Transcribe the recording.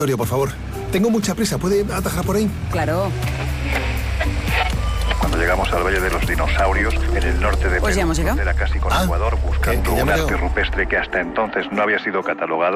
Por favor. Tengo mucha prisa. ¿Puede atajar por ahí? Claro. Cuando llegamos al Valle de los Dinosaurios, en el norte de Pues ya hemos llegado. frontera casi con Ecuador, buscando que ya un me arte quedo. rupestre que hasta entonces no había sido catalogado.